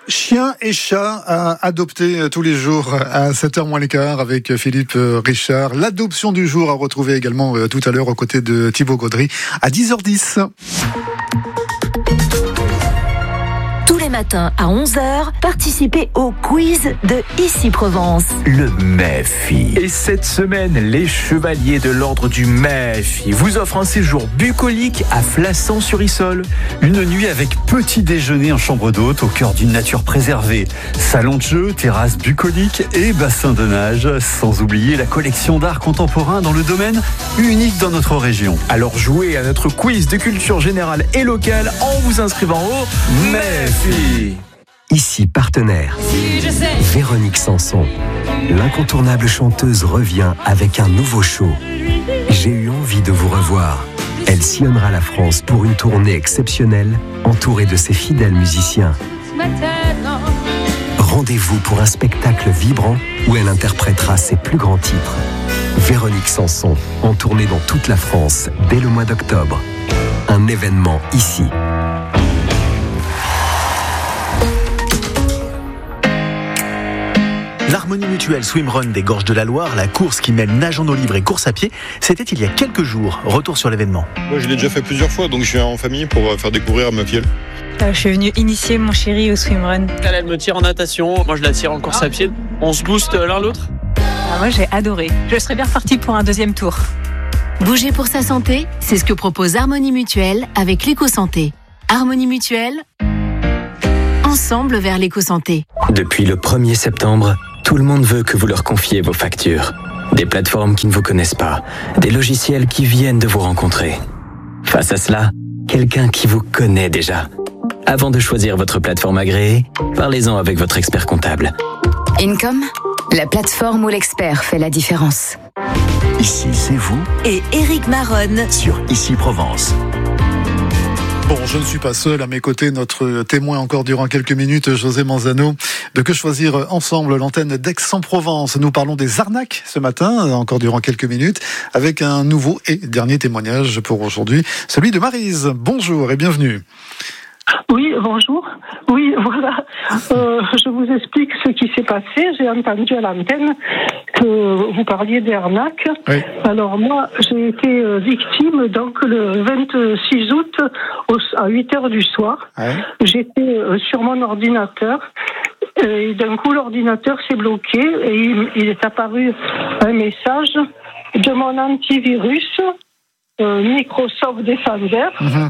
Chien et chat à adopter tous les jours à 7h moins l'équart avec Philippe Richard. L'adoption du jour à retrouver également tout à l'heure aux côtés de Thibaut Gaudry à 10h10. Tous les matins à 11h, participez au quiz de Ici Provence. Le MEFI. Et cette semaine, les chevaliers de l'ordre du MEFI vous offrent un séjour bucolique à Flassan-sur-Issole. Une nuit avec petit déjeuner en chambre d'hôte au cœur d'une nature préservée. Salon de jeu, terrasse bucolique et bassin de nage. Sans oublier la collection d'art contemporain dans le domaine unique dans notre région. Alors jouez à notre quiz de culture générale et locale en vous inscrivant au MEFI. Ici partenaire, Véronique Sanson. L'incontournable chanteuse revient avec un nouveau show. J'ai eu envie de vous revoir. Elle sillonnera la France pour une tournée exceptionnelle, entourée de ses fidèles musiciens. Rendez-vous pour un spectacle vibrant où elle interprétera ses plus grands titres. Véronique Sanson, en tournée dans toute la France dès le mois d'octobre. Un événement ici. L'Harmonie Mutuelle Swimrun des Gorges de la Loire, la course qui mêle nage en eau libre et course à pied, c'était il y a quelques jours. Retour sur l'événement. Moi, je l'ai déjà fait plusieurs fois, donc je suis en famille pour faire découvrir à ma fille. Je suis venue initier mon chéri au swimrun. Elle me tire en natation, moi je la tire en course à pied. On se booste l'un l'autre. Moi j'ai adoré. Je serais bien repartie pour un deuxième tour. Bouger pour sa santé, c'est ce que propose Harmonie Mutuelle avec l'éco-santé. Harmonie Mutuelle, ensemble vers l'éco-santé. Depuis le 1er septembre, tout le monde veut que vous leur confiez vos factures. Des plateformes qui ne vous connaissent pas, des logiciels qui viennent de vous rencontrer. Face à cela, quelqu'un qui vous connaît déjà. Avant de choisir votre plateforme agréée, parlez-en avec votre expert comptable. Income, la plateforme où l'expert fait la différence. Ici, c'est vous Et Éric Maronne sur Ici Provence. Bon, je ne suis pas seul. À mes côtés, notre témoin encore durant quelques minutes, José Manzano, de Que Choisir Ensemble, l'antenne d'Aix-en-Provence. Nous parlons des arnaques ce matin, encore durant quelques minutes, avec un nouveau et dernier témoignage pour aujourd'hui, celui de Maryse. Bonjour et bienvenue. Oui, bonjour. Oui, voilà. Je vous explique ce qui s'est passé. J'ai entendu à l'antenne que vous parliez d'arnaque. Oui. Alors moi, j'ai été victime donc le 26 août à 8h du soir. Ouais. J'étais sur mon ordinateur et d'un coup l'ordinateur s'est bloqué et il est apparu un message de mon antivirus Microsoft Defender. Mm-hmm.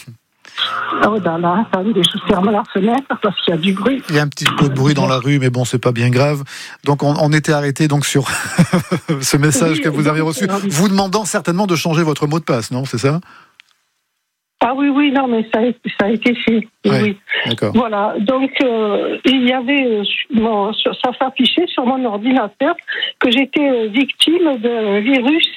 Oh là, attendez, je ferme la fenêtre parce qu'il y a du bruit. Il y a un petit peu de bruit dans la rue, mais bon, c'est pas bien grave. Donc, on était arrêté donc sur ce message que vous avez reçu, vous demandant certainement de changer votre mot de passe, non? C'est ça? Ah oui, non, mais ça a été fait. Ouais, oui. D'accord. Voilà, donc il y avait, ça s'affichait sur mon ordinateur que j'étais victime d'un virus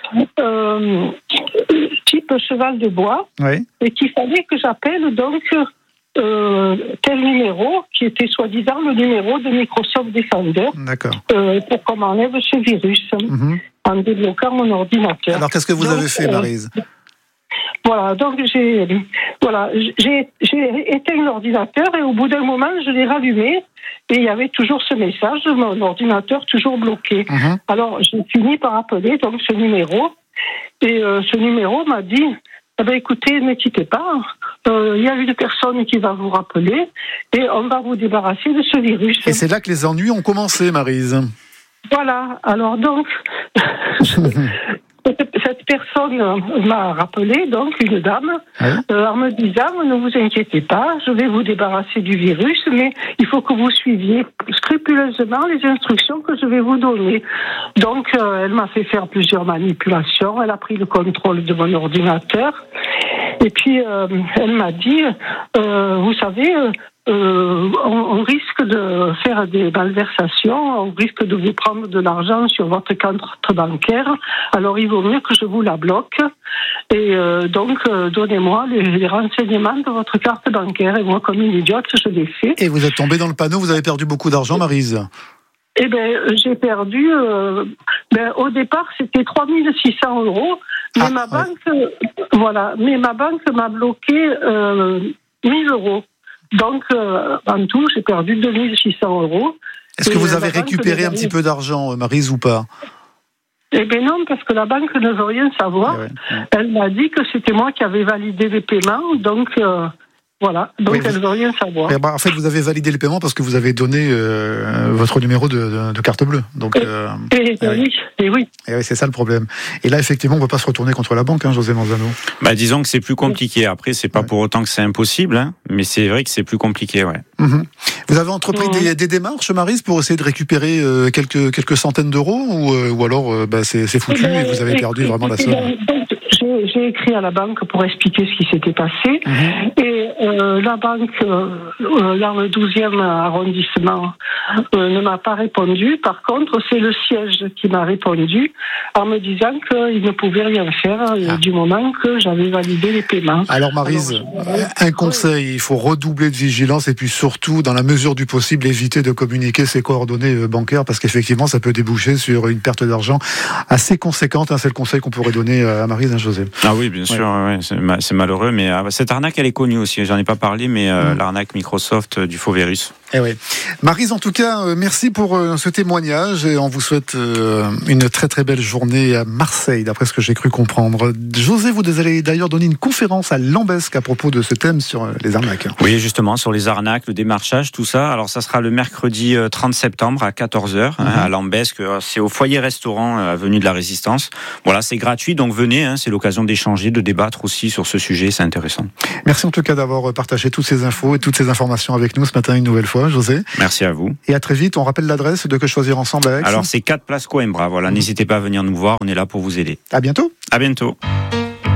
type cheval de bois, Oui. et qu'il fallait que j'appelle donc tel numéro, qui était soi-disant le numéro de Microsoft Defender, D'accord. pour qu'on m'enlève ce virus, en débloquant mon ordinateur. Alors, qu'est-ce que vous avez fait, Maryse? Voilà, donc j'ai éteint l'ordinateur et au bout d'un moment, je l'ai rallumé et il y avait toujours ce message, mon ordinateur toujours bloqué. Alors, j'ai fini par appeler donc ce numéro et ce numéro m'a dit écoutez, ne quittez pas, il y a une personne qui va vous rappeler et on va vous débarrasser de ce virus. Et c'est là que les ennuis ont commencé, Maryse. Voilà, alors donc... Cette personne m'a rappelé, donc une dame, en me disant ne vous inquiétez pas, je vais vous débarrasser du virus, mais il faut que vous suiviez scrupuleusement les instructions que je vais vous donner. Donc elle m'a fait faire plusieurs manipulations, elle a pris le contrôle de mon ordinateur, et puis elle m'a dit vous savez, on risque de faire des malversations, on risque de vous prendre de l'argent sur votre compte bancaire, alors il vaut mieux que je vous la bloque et donc donnez-moi les renseignements de votre carte bancaire. Et moi, comme une idiote, je l'ai fait. Et vous êtes tombé dans le panneau, vous avez perdu beaucoup d'argent, Maryse? Eh bien, j'ai perdu, au départ, c'était 3 600 €, mais ma banque m'a bloqué 1 000 €. Donc, en tout, j'ai perdu 2600 €. Est-ce que vous avez récupéré un petit peu d'argent, Maryse, ou pas ? Eh bien non, parce que la banque ne veut rien savoir. Elle m'a dit que c'était moi qui avais validé les paiements, donc voilà. Donc elle ne veut rien savoir. En fait, vous avez validé les paiements parce que vous avez donné votre numéro de carte bleue. Donc, oui. Et oui, c'est ça le problème. Et là, effectivement, on ne peut pas se retourner contre la banque, José Manzano. Disons que c'est plus compliqué. Après, c'est pas pour autant que c'est impossible, mais c'est vrai que c'est plus compliqué, Vous avez entrepris des démarches, Maryse, pour essayer de récupérer quelques centaines d'euros, ou alors c'est foutu et vous avez perdu vraiment la somme? J'ai écrit à la banque pour expliquer ce qui s'était passé. Et la banque, dans le 12e arrondissement, ne m'a pas répondu. Par contre, c'est le siège qui m'a répondu en me disant qu'il ne pouvait rien faire du moment que j'avais validé les paiements. Alors Maryse, un conseil, il faut redoubler de vigilance et puis surtout, dans la mesure du possible, éviter de communiquer ses coordonnées bancaires parce qu'effectivement, ça peut déboucher sur une perte d'argent assez conséquente. C'est le conseil qu'on pourrait donner à Maryse, José. Ah oui, bien sûr, c'est malheureux, mais cette arnaque, elle est connue aussi. J'en ai pas parlé, mais l'arnaque Microsoft du faux virus. Maryse, en tout cas, merci pour ce témoignage et on vous souhaite une très très belle journée à Marseille, d'après ce que j'ai cru comprendre. José, vous allez d'ailleurs donner une conférence à Lambesc à propos de ce thème sur les arnaques. Oui, justement, sur les arnaques, le démarchage, tout ça. Alors, ça sera le mercredi 30 septembre à 14h à Lambesc. C'est au foyer restaurant avenue de la Résistance. Voilà, c'est gratuit, donc venez, c'est l'occasion d'échanger, de débattre aussi sur ce sujet, c'est intéressant. Merci en tout cas d'avoir partagé toutes ces infos et toutes ces informations avec nous ce matin une nouvelle fois, José. Merci à vous. Et à très vite, on rappelle l'adresse de Que Choisir Ensemble avec. Alors c'est 4 Place Coimbra, voilà, n'hésitez pas à venir nous voir, on est là pour vous aider. À bientôt. À bientôt.